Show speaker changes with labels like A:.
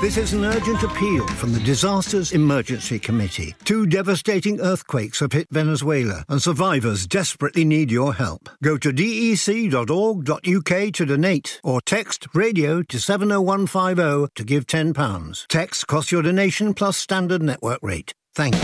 A: This is an urgent appeal from the Disasters Emergency Committee. 2 devastating earthquakes have hit Venezuela, and survivors desperately need your help. Go to dec.org.uk to donate, or text RADIO to 70150 to give £10. Text costs your donation plus standard network rate. Thank you.